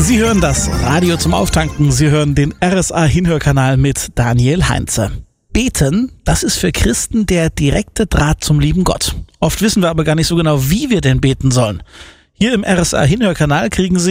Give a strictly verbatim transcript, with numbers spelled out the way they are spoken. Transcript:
Sie hören das Radio zum Auftanken. Sie hören den R S A-Hinhörkanal mit Daniel Heinze. Beten, das ist für Christen der direkte Draht zum lieben Gott. Oft wissen wir aber gar nicht so genau, wie wir denn beten sollen. Hier im R S A-Hinhörkanal kriegen Sie